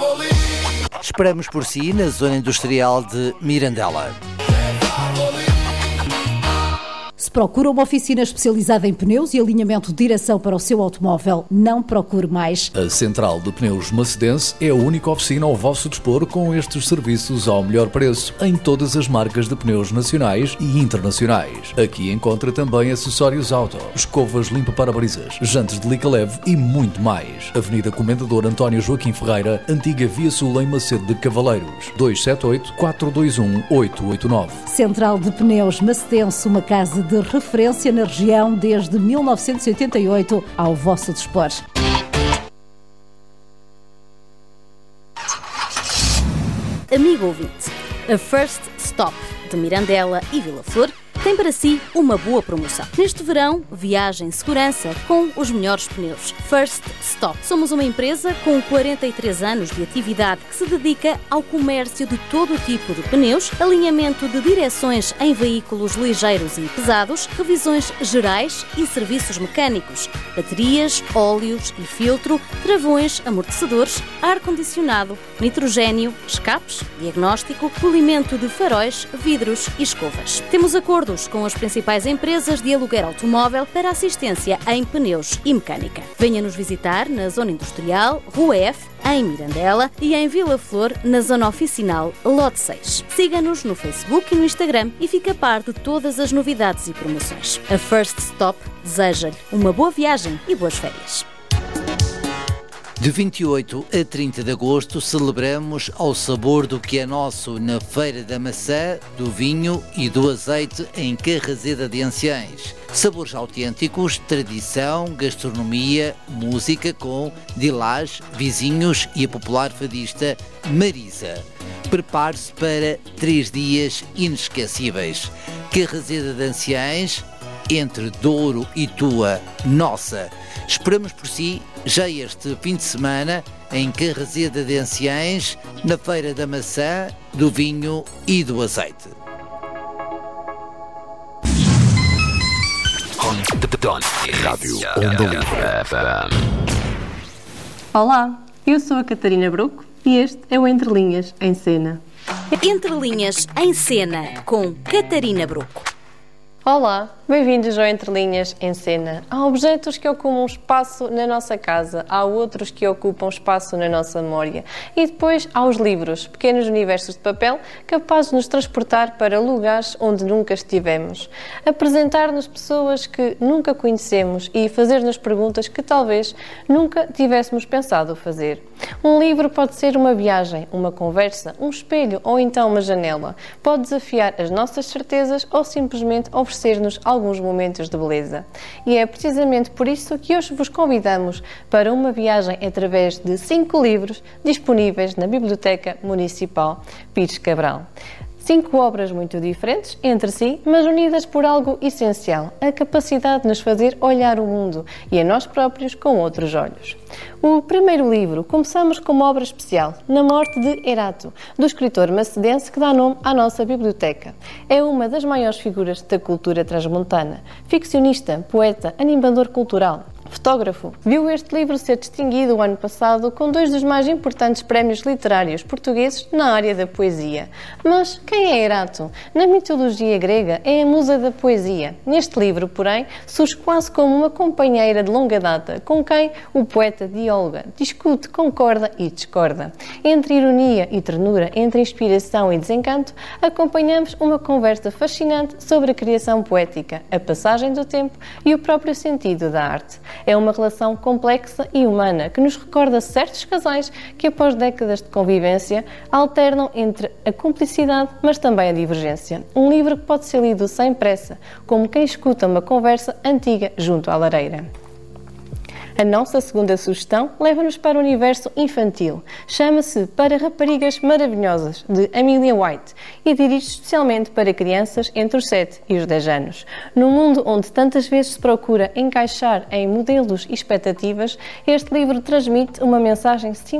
Esperamos por si na zona industrial de Mirandela. Se procura uma oficina especializada em pneus e alinhamento de direção para o seu automóvel, não procure mais. A Central de Pneus Macedense é a única oficina ao vosso dispor com estes serviços ao melhor preço em todas as marcas de pneus nacionais e internacionais. Aqui encontra também acessórios auto, escovas limpa-parabrisas, jantes de lica leve e muito mais. Avenida Comendador António Joaquim Ferreira, Antiga Via Sul em Macedo de Cavaleiros, 278-421-889. Central de Pneus Macedense, uma casa de referência na região desde 1988, ao vosso dispor. Amigo ouvinte, a First Stop de Mirandela e Vila Flor tem para si uma boa promoção. Neste verão, viagem em segurança com os melhores pneus. First Stop. Somos uma empresa com 43 anos de atividade que se dedica ao comércio de todo o tipo de pneus, alinhamento de direções em veículos ligeiros e pesados, revisões gerais e serviços mecânicos, baterias, óleos e filtro, travões, amortecedores, ar-condicionado, nitrogénio, escapes, diagnóstico, polimento de faróis, vidros e escovas. Temos acordos com as principais empresas de aluguer automóvel para assistência em pneus e mecânica. Venha nos visitar na Zona Industrial, Rua F, em Mirandela e em Vila Flor, na Zona Oficinal, Lote 6. Siga-nos no Facebook e no Instagram e fique a par de todas as novidades e promoções. A First Stop deseja-lhe uma boa viagem e boas férias. De 28 a 30 de agosto celebramos ao sabor do que é nosso na Feira da Maçã, do Vinho e do Azeite em Carraseda de Anciães. Sabores autênticos, tradição, gastronomia, música com Dilás, Vizinhos e a popular fadista Marisa. Prepare-se para 3 dias inesquecíveis. Carraseda de Anciães, entre Douro e Tua, nossa. Esperamos por si já este fim de semana em Carraseda de Anciães, na Feira da Maçã, do Vinho e do Azeite. Rádio Onda Livre. Olá, eu sou a Catarina Bruco e este é o Entre Linhas em Cena. Entre Linhas em Cena, com Catarina Bruco. Olá, bem-vindos ao Entre Linhas em Cena. Há objetos que ocupam espaço na nossa casa, há outros que ocupam espaço na nossa memória. E depois há os livros, pequenos universos de papel capazes de nos transportar para lugares onde nunca estivemos. Apresentar-nos pessoas que nunca conhecemos e fazer-nos perguntas que talvez nunca tivéssemos pensado fazer. Um livro pode ser uma viagem, uma conversa, um espelho ou então uma janela. Pode desafiar as nossas certezas ou simplesmente oferecer-nos alguns momentos de beleza. E é precisamente por isso que hoje vos convidamos para uma viagem através de 5 livros disponíveis na Biblioteca Municipal Pires Cabral. 5 obras muito diferentes entre si, mas unidas por algo essencial, a capacidade de nos fazer olhar o mundo e a nós próprios com outros olhos. O primeiro livro, começamos com uma obra especial, Na Morte de Erato, do escritor macedense que dá nome à nossa biblioteca. É uma das maiores figuras da cultura transmontana, ficcionista, poeta, animador cultural, fotógrafo. Viu este livro ser distinguido o ano passado com 2 dos mais importantes prémios literários portugueses na área da poesia. Mas quem é Erato? Na mitologia grega é a musa da poesia. Neste livro, porém, surge quase como uma companheira de longa data, com quem o poeta dialoga, discute, concorda e discorda. Entre ironia e ternura, entre inspiração e desencanto, acompanhamos uma conversa fascinante sobre a criação poética, a passagem do tempo e o próprio sentido da arte. É uma relação complexa e humana que nos recorda certos casais que, após décadas de convivência, alternam entre a cumplicidade, mas também a divergência. Um livro que pode ser lido sem pressa, como quem escuta uma conversa antiga junto à lareira. A nossa segunda sugestão leva-nos para o universo infantil. Chama-se Para Raparigas Maravilhosas, de Amelia White, e dirige-se especialmente para crianças entre os 7 e os 10 anos. Num mundo onde tantas vezes se procura encaixar em modelos e expectativas, este livro transmite uma mensagem simples,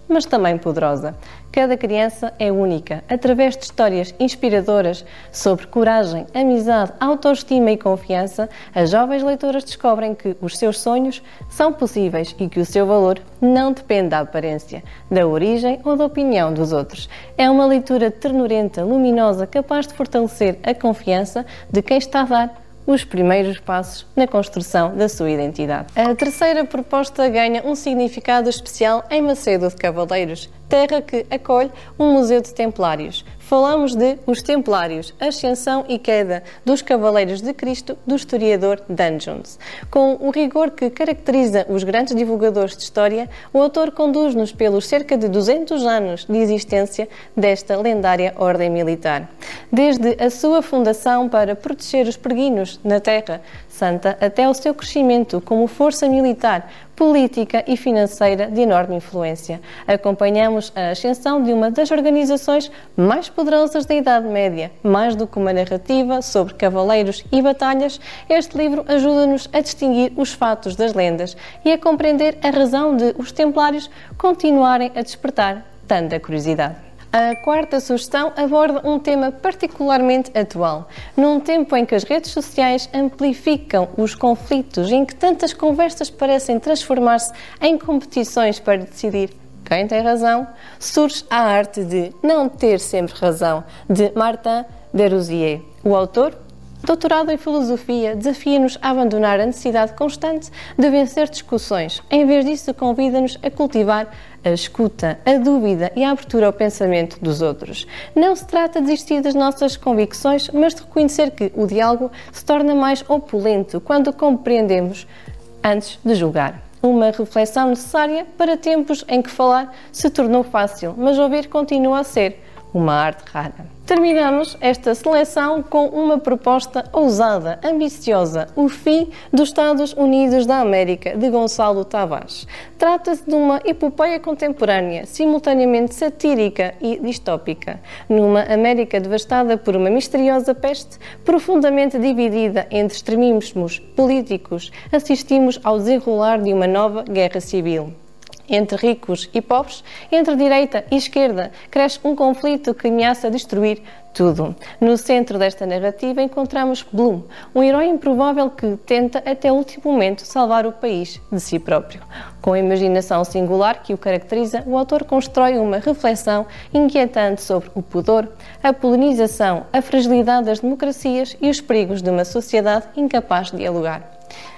mas também poderosa. Cada criança é única. Através de histórias inspiradoras sobre coragem, amizade, autoestima e confiança, as jovens leitoras descobrem que os seus sonhos são possíveis e que o seu valor não depende da aparência, da origem ou da opinião dos outros. É uma leitura ternurenta, luminosa, capaz de fortalecer a confiança de quem está a dar os primeiros passos na construção da sua identidade. A terceira proposta ganha um significado especial em Macedo de Cavaleiros, terra que acolhe um museu de templários. Falamos de Os Templários, Ascensão e Queda dos Cavaleiros de Cristo, do historiador Dan Jones. Com o rigor que caracteriza os grandes divulgadores de história, o autor conduz-nos pelos cerca de 200 anos de existência desta lendária ordem militar. Desde a sua fundação para proteger os peregrinos na Terra Santa até o seu crescimento como força militar, política e financeira de enorme influência. Acompanhamos a ascensão de uma das organizações mais poderosas da Idade Média. Mais do que uma narrativa sobre cavaleiros e batalhas, este livro ajuda-nos a distinguir os fatos das lendas e a compreender a razão de os templários continuarem a despertar tanta curiosidade. A quarta sugestão aborda um tema particularmente atual. Num tempo em que as redes sociais amplificam os conflitos e em que tantas conversas parecem transformar-se em competições para decidir quem tem razão, surge a arte de não ter sempre razão, de Martin Derouzier. O autor, doutorado em filosofia, desafia-nos a abandonar a necessidade constante de vencer discussões. Em vez disso, convida-nos a cultivar a escuta, a dúvida e a abertura ao pensamento dos outros. Não se trata de desistir das nossas convicções, mas de reconhecer que o diálogo se torna mais opulento quando compreendemos antes de julgar. Uma reflexão necessária para tempos em que falar se tornou fácil, mas ouvir continua a ser uma arte rara. Terminamos esta seleção com uma proposta ousada, ambiciosa, O Fim dos Estados Unidos da América, de Gonçalo Tavares. Trata-se de uma epopeia contemporânea, simultaneamente satírica e distópica. Numa América devastada por uma misteriosa peste, profundamente dividida entre extremismos políticos, assistimos ao desenrolar de uma nova guerra civil. Entre ricos e pobres, entre direita e esquerda, cresce um conflito que ameaça destruir tudo. No centro desta narrativa encontramos Bloom, um herói improvável que tenta até o último momento salvar o país de si próprio. Com a imaginação singular que o caracteriza, o autor constrói uma reflexão inquietante sobre o pudor, a polinização, a fragilidade das democracias e os perigos de uma sociedade incapaz de dialogar.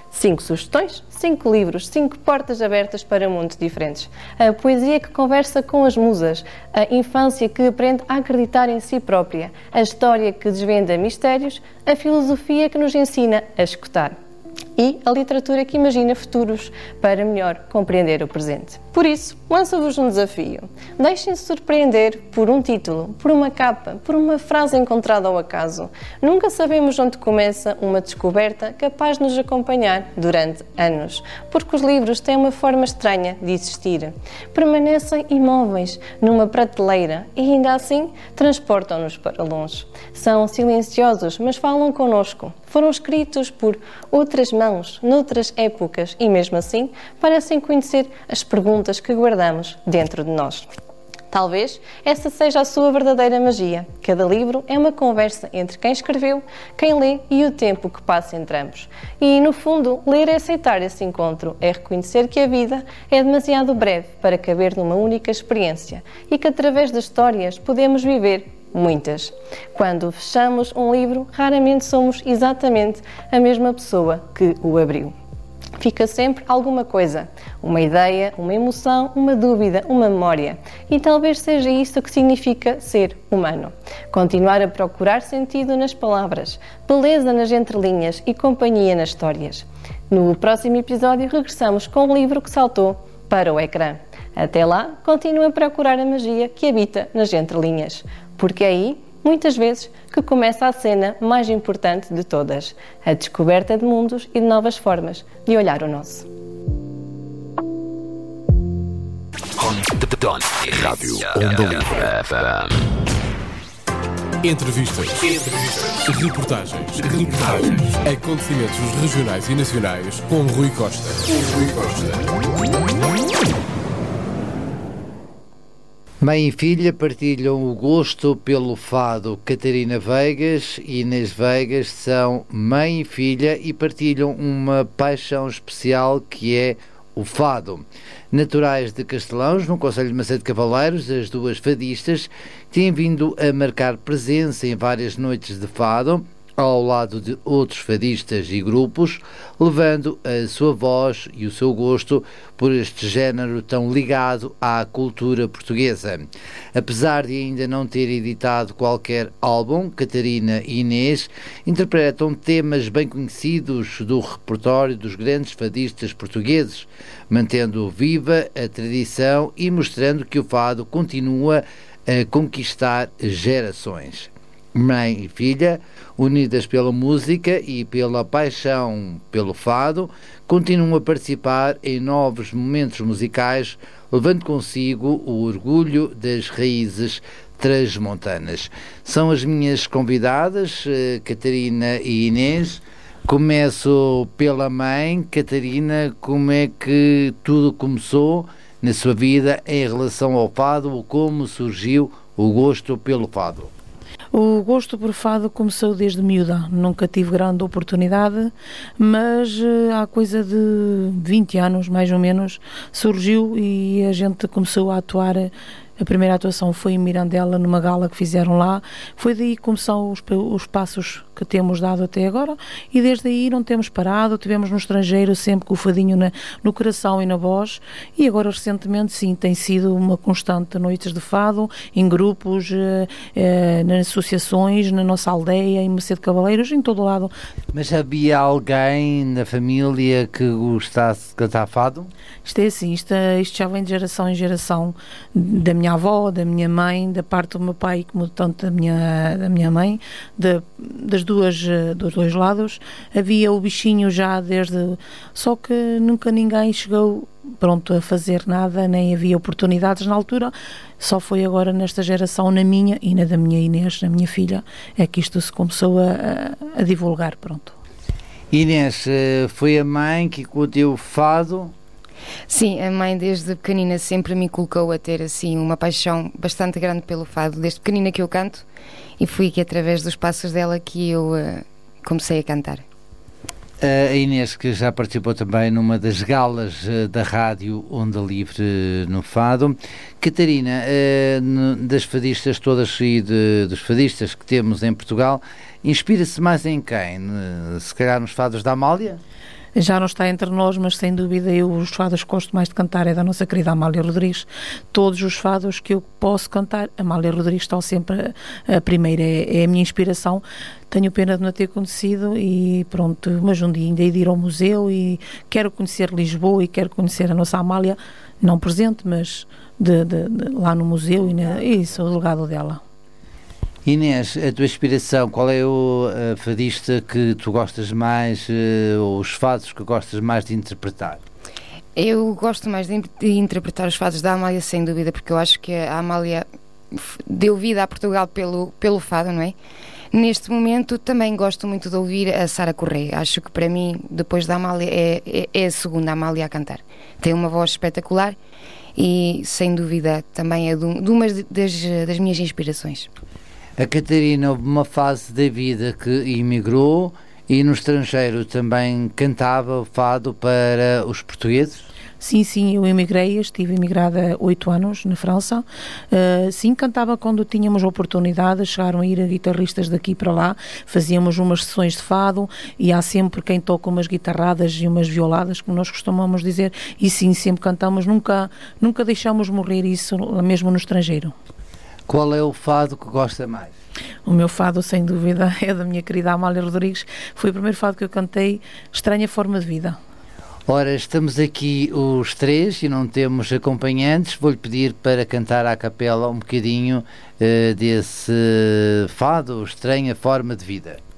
5 sugestões, 5 livros, 5 portas abertas para mundos diferentes. A poesia que conversa com as musas, a infância que aprende a acreditar em si própria, a história que desvenda mistérios, a filosofia que nos ensina a escutar. E a literatura que imagina futuros para melhor compreender o presente. Por isso, lanço-vos um desafio. Deixem-se surpreender por um título, por uma capa, por uma frase encontrada ao acaso. Nunca sabemos onde começa uma descoberta capaz de nos acompanhar durante anos, porque os livros têm uma forma estranha de existir. Permanecem imóveis numa prateleira e ainda assim transportam-nos para longe. São silenciosos, mas falam connosco. Foram escritos por outras mãos, noutras épocas, e mesmo assim parecem conhecer as perguntas que guardamos dentro de nós. Talvez essa seja a sua verdadeira magia. Cada livro é uma conversa entre quem escreveu, quem lê e o tempo que passa entre ambos. E, no fundo, ler é aceitar esse encontro, é reconhecer que a vida é demasiado breve para caber numa única experiência e que, através das histórias, podemos viver muitas. Quando fechamos um livro, raramente somos exatamente a mesma pessoa que o abriu. Fica sempre alguma coisa, uma ideia, uma emoção, uma dúvida, uma memória. E talvez seja isso que significa ser humano. Continuar a procurar sentido nas palavras, beleza nas entrelinhas e companhia nas histórias. No próximo episódio regressamos com um livro que saltou para o ecrã. Até lá, continua a procurar a magia que habita nas entrelinhas. Porque é aí, muitas vezes, que começa a cena mais importante de todas, a descoberta de mundos e de novas formas de olhar o nosso. Rádio Onda Livre. Entrevistas. Reportagens. Acontecimentos regionais e nacionais com Rui Costa. Mãe e filha partilham o gosto pelo fado. Catarina Veigas e Inês Veigas são mãe e filha e partilham uma paixão especial que é o fado. Naturais de Castelãos, no concelho de Macedo de Cavaleiros, as duas fadistas têm vindo a marcar presença em várias noites de fado, ao lado de outros fadistas e grupos, levando a sua voz e o seu gosto por este género tão ligado à cultura portuguesa. Apesar de ainda não ter editado qualquer álbum, Catarina e Inês interpretam temas bem conhecidos do repertório dos grandes fadistas portugueses, mantendo viva a tradição e mostrando que o fado continua a conquistar gerações. Mãe e filha, unidas pela música e pela paixão pelo fado, continuam a participar em novos momentos musicais, levando consigo o orgulho das raízes transmontanas. São as minhas convidadas, Catarina e Inês. Começo pela mãe. Catarina, como é que tudo começou na sua vida em relação ao fado, ou como surgiu o gosto pelo fado? O gosto por fado começou desde miúda, nunca tive grande oportunidade, mas há coisa de 20 anos, mais ou menos, surgiu e a gente começou a atuar. A primeira atuação foi em Mirandela, numa gala que fizeram lá. Foi daí que começaram os passos que temos dado até agora e desde aí não temos parado. Tivemos no estrangeiro sempre com o fadinho no coração e na voz, e agora recentemente sim, tem sido uma constante noites de fado, em grupos, nas associações, na nossa aldeia, em Macedo de Cavaleiros, em todo o lado. Mas havia alguém na família que gostasse de cantar fado? Isto é assim, isto já vem de geração em geração, da minha avó, da minha mãe, da parte do meu pai, como tanto da minha mãe, dos dois lados. Havia o bichinho já desde... Só que nunca ninguém chegou pronto a fazer nada, nem havia oportunidades na altura. Só foi agora nesta geração, na minha e na da minha Inês, na minha filha, é que isto se começou a divulgar, pronto. Inês, foi a mãe que deu o fado? Sim, a mãe desde pequenina sempre me colocou a ter assim uma paixão bastante grande pelo fado, desde pequenina que eu canto, e foi aqui através dos passos dela que eu comecei a cantar. A Inês, que já participou também numa das galas da rádio Onda Livre no fado. Catarina, das fadistas todas e dos fadistas que temos em Portugal, inspira-se mais em quem? Se calhar nos fados da Amália? Já não está entre nós, mas sem dúvida os fados que gosto mais de cantar é da nossa querida Amália Rodrigues. Todos os fados que eu posso cantar, Amália Rodrigues está sempre a primeira, é a minha inspiração. Tenho pena de não ter conhecido e pronto, mas um dia ainda hei de ir ao museu e quero conhecer Lisboa e quero conhecer a nossa Amália, não presente, mas lá no museu e sou o legado dela. Inês, a tua inspiração, qual é a fadista que tu gostas mais, ou os fados que gostas mais de interpretar? Eu gosto mais de interpretar os fados da Amália, sem dúvida, porque eu acho que a Amália deu vida a Portugal pelo fado, não é? Neste momento também gosto muito de ouvir a Sara Correia. Acho que para mim, depois da Amália, é a segunda Amália a cantar. Tem uma voz espetacular e, sem dúvida, também é de uma das minhas inspirações. A Catarina, houve uma fase da vida que emigrou e no estrangeiro também cantava fado para os portugueses? Sim, eu emigrei, estive emigrada há 8 anos na França. Sim, cantava quando tínhamos a oportunidade, chegaram a ir guitarristas daqui para lá, fazíamos umas sessões de fado e há sempre quem toca umas guitarradas e umas violadas, como nós costumamos dizer, e sim, sempre cantamos, nunca deixamos morrer isso, mesmo no estrangeiro. Qual é o fado que gosta mais? O meu fado, sem dúvida, é da minha querida Amália Rodrigues. Foi o primeiro fado que eu cantei, Estranha Forma de Vida. Ora, estamos aqui os três e não temos acompanhantes. Vou-lhe pedir para cantar à capela um bocadinho desse fado, Estranha Forma de Vida.